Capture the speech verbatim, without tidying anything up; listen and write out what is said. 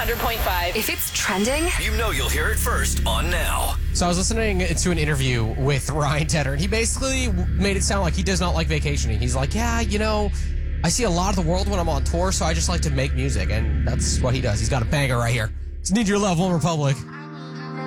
hundred point five. If it's trending, you know you'll hear it first on Now. So I was listening to an interview with Ryan Tedder, and he basically made it sound like he does not like vacationing. He's like, yeah, you know, I see a lot of the world when I'm on tour, so I just like to make music, and that's what he does. He's got a banger right here. It's Need Your Love, One Republic.